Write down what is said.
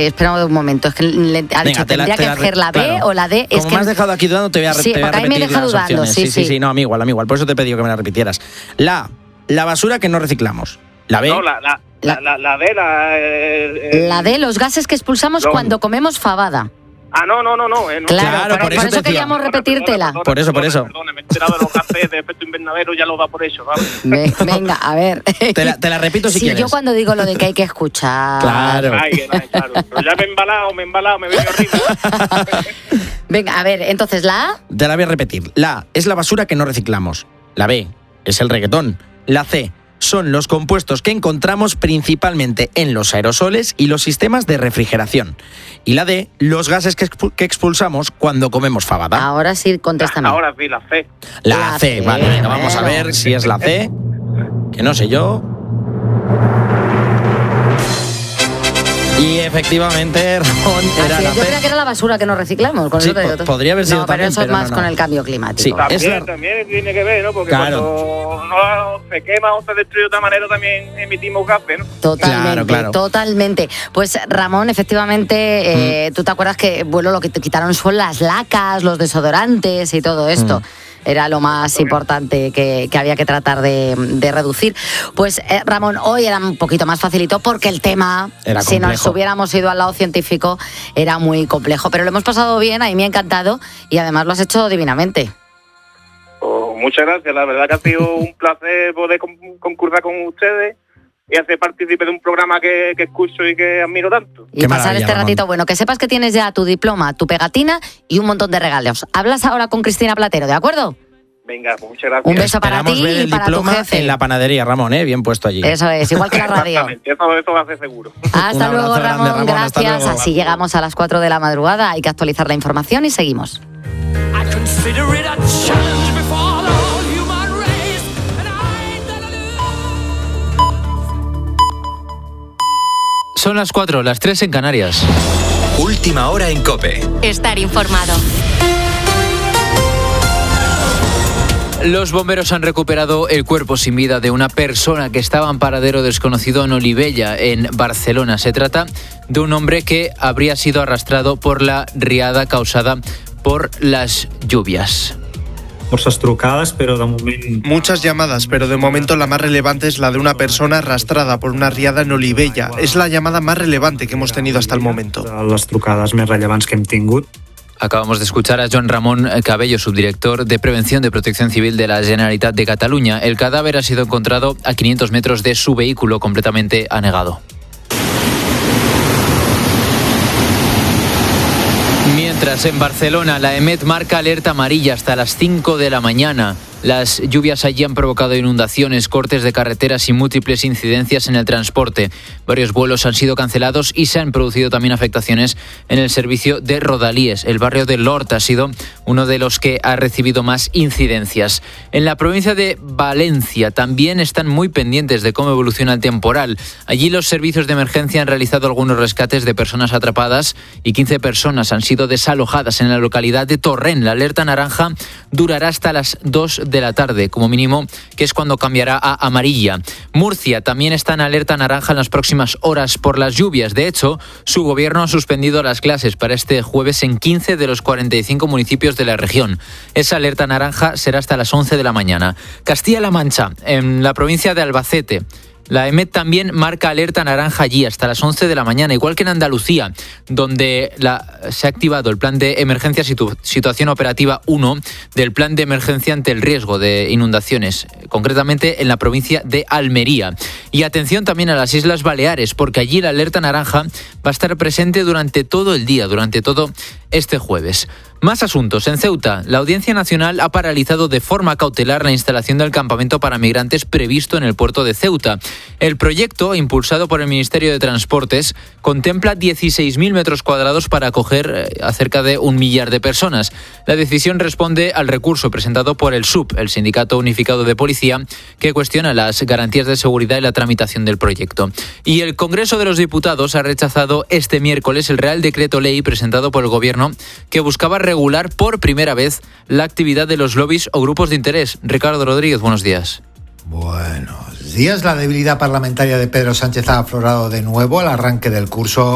espera un momento, es que ha dicho, tendría que hacer la B o la D. Como me has dejado aquí dudando, te voy a repetir las opciones. Sí, no, a mí igual. Por eso te he pedido que me la repitieras. La A, la basura que no reciclamos. La B. No, la D, la D, los gases que expulsamos cuando comemos fabada. No. Claro, por eso queríamos repetírtela. Por eso. Perdón, me he enterado de los gases de efecto invernadero, ya lo da por eso, ¿sabes? Venga, a ver. Te la repito si quieres. Sí, yo cuando digo lo de que hay que escuchar. Claro. Claro. Pero ya me he embalado, me veo horrible. Venga, a ver, entonces la A. Te la voy a repetir. La A es la basura que no reciclamos. La B es el reggaetón. La C son los compuestos que encontramos principalmente en los aerosoles y los sistemas de refrigeración. Y la D, los gases que expulsamos cuando comemos fabada. Ahora sí, contéstame. Ahora sí, la C. La C, vale, venga, vamos a ver si es la C. Que no sé yo. Y efectivamente, Ramón, era la C. Yo creía que era la basura que no reciclamos. Sí, podría haber sido también, pero eso es más con el cambio climático. Sí, también tiene que ver, ¿no? Porque cuando no se quema o se destruye de otra manera también emitimos gases, ¿no? Totalmente. Pues Ramón, efectivamente, tú te acuerdas que, lo que te quitaron son las lacas, los desodorantes y todo esto. Era lo más importante que había que tratar de reducir. Pues Ramón, hoy era un poquito más facilito porque el tema, era si nos hubiéramos ido al lado científico, era muy complejo. Pero lo hemos pasado bien, a mí me ha encantado y además lo has hecho divinamente. Muchas gracias, la verdad que ha sido un placer poder concursar con ustedes y hacer partícipe de un programa que escucho y que admiro tanto. Y pasar este ratito bueno. Que sepas que tienes ya tu diploma, tu pegatina y un montón de regalos. Hablas ahora con Cristina Platero, ¿de acuerdo? Venga, pues muchas gracias. Un beso para ti ver el y para diploma tu jefe. en la panadería, Ramón, bien puesto allí. Eso es, igual que la radio. Eso va a ser seguro. Hasta luego, grande, Ramón, gracias. luego. Así llegamos a las 4 de la madrugada. Hay que actualizar la información y seguimos. Son las 4, las 3 en Canarias. Última hora en COPE. Estar informado. Los bomberos han recuperado el cuerpo sin vida de una persona que estaba en paradero desconocido en Olivella, en Barcelona. Se trata de un hombre que habría sido arrastrado por la riada causada por las lluvias. Muchas llamadas, pero de momento la más relevante es la de una persona arrastrada por una riada en Olivella. Es la llamada más relevante que hemos tenido hasta el momento. Acabamos de escuchar a Joan Ramon Cabello, subdirector de Prevención de Protección Civil de la Generalitat de Cataluña. El cadáver ha sido encontrado a 500 metros de su vehículo, completamente anegado. Mientras, en Barcelona, la EMET marca alerta amarilla hasta las 5 de la mañana. Las lluvias allí han provocado inundaciones, cortes de carreteras y múltiples incidencias en el transporte. Varios vuelos han sido cancelados y se han producido también afectaciones en el servicio de Rodalies. El barrio de Lort ha sido uno de los que ha recibido más incidencias. En la provincia de Valencia también están muy pendientes de cómo evoluciona el temporal. Allí los servicios de emergencia han realizado algunos rescates de personas atrapadas y 15 personas han sido desalojadas en la localidad de Torrent. La alerta naranja durará hasta las 2 de la tarde, como mínimo, que es cuando cambiará a amarilla. Murcia también está en alerta naranja en las próximas horas por las lluvias. De hecho, su gobierno ha suspendido las clases para este jueves en 15 de los 45 municipios de la región. Esa alerta naranja será hasta las 11 de la mañana. Castilla-La Mancha, en la provincia de Albacete, la EMET también marca alerta naranja allí hasta las 11 de la mañana, igual que en Andalucía, donde se ha activado el plan de emergencia situación operativa 1 del plan de emergencia ante el riesgo de inundaciones, concretamente en la provincia de Almería. Y atención también a las Islas Baleares, porque allí la alerta naranja va a estar presente durante todo el día, durante todo este jueves. Más asuntos. En Ceuta, la Audiencia Nacional ha paralizado de forma cautelar la instalación del campamento para migrantes previsto en el puerto de Ceuta. El proyecto, impulsado por el Ministerio de Transportes, contempla 16.000 metros cuadrados para acoger a cerca de 1 millar de personas. La decisión responde al recurso presentado por el SUP, el Sindicato Unificado de Policía, que cuestiona las garantías de seguridad y la tramitación del proyecto. Y el Congreso de los Diputados ha rechazado este miércoles el Real Decreto Ley presentado por el Gobierno que buscaba regular por primera vez la actividad de los lobbies o grupos de interés. Ricardo Rodríguez, buenos días. Buenos días. La debilidad parlamentaria de Pedro Sánchez ha aflorado de nuevo al arranque del curso.